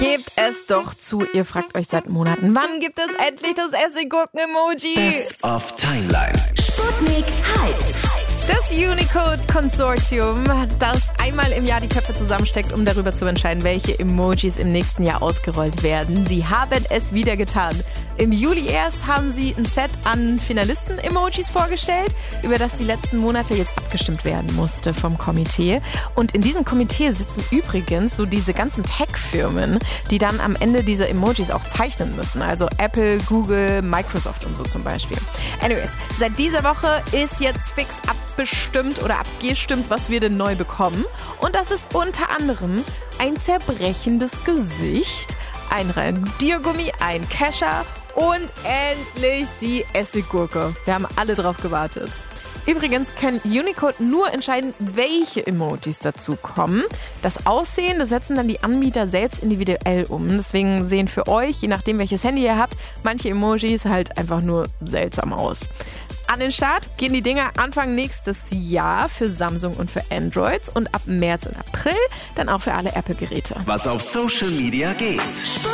Gebt es doch zu, ihr fragt euch seit Monaten, wann gibt es endlich das Essiggurken-Emoji? Best of Timeline. Sputnik hyped. Das Unicode-Konsortium, das einmal im Jahr die Köpfe zusammensteckt, um darüber zu entscheiden, welche Emojis im nächsten Jahr ausgerollt werden. Sie haben es wieder getan. Im Juli erst haben sie ein Set an Finalisten-Emojis vorgestellt, über das die letzten Monate jetzt abgestimmt werden musste vom Komitee. Und in diesem Komitee sitzen übrigens so diese ganzen Tech-Firmen, die dann am Ende diese Emojis auch zeichnen müssen. Also Apple, Google, Microsoft und so zum Beispiel. Anyways, seit dieser Woche ist jetzt fix abgestimmt oder abgestimmt, was wir denn neu bekommen. Und das ist unter anderem ein zerbrechendes Gesicht, ein Radiergummi, ein Kescher und endlich die Essiggurke. Wir haben alle drauf gewartet. Übrigens kann Unicode nur entscheiden, welche Emojis dazu kommen. Das Aussehen, das setzen dann die Anbieter selbst individuell um. Deswegen sehen für euch, je nachdem welches Handy ihr habt, manche Emojis halt einfach nur seltsam aus. An den Start gehen die Dinger Anfang nächstes Jahr für Samsung und für Android und ab März und April dann auch für alle Apple-Geräte. Was auf Social Media geht.